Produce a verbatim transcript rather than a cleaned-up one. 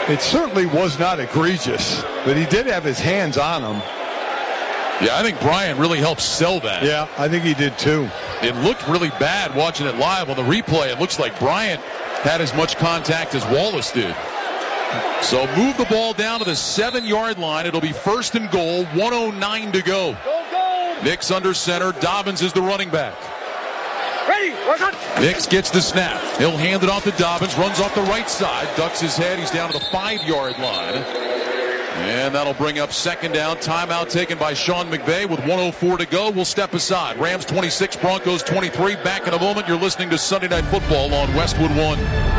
It certainly was not egregious, but he did have his hands on him. Yeah, I think Bryant really helped sell that. Yeah, I think he did too. It looked really bad watching it live on the replay. It looks like Bryant had as much contact as Wallace did. So move the ball down to the seven-yard line. It'll be first and goal, one oh nine to go. Go, go. Nix under center. Dobbins is the running back. Ready, work on. Nix gets the snap. He'll hand it off to Dobbins. Runs off the right side. Ducks his head. He's down to the five-yard line. And that'll bring up second down. Timeout taken by Sean McVay with one oh four to go. We'll step aside. Rams twenty-six, Broncos twenty-three. Back in a moment. You're listening to Sunday Night Football on Westwood One.